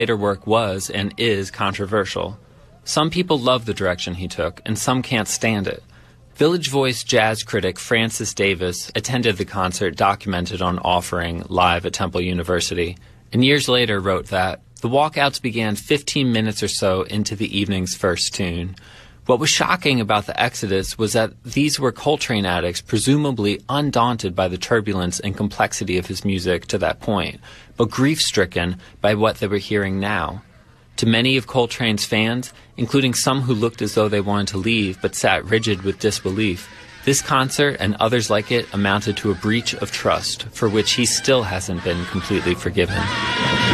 later work was and is controversial. Some people love the direction he took, and some can't stand it. Village Voice jazz critic Francis Davis attended the concert documented on Offering live at Temple University, and years later wrote that the walkouts began 15 minutes or so into the evening's first tune. What was shocking about the exodus was that these were Coltrane addicts, presumably undaunted by the turbulence and complexity of his music to that point, but grief-stricken by what they were hearing now. To many of Coltrane's fans, including some who looked as though they wanted to leave but sat rigid with disbelief, this concert and others like it amounted to a breach of trust for which he still hasn't been completely forgiven.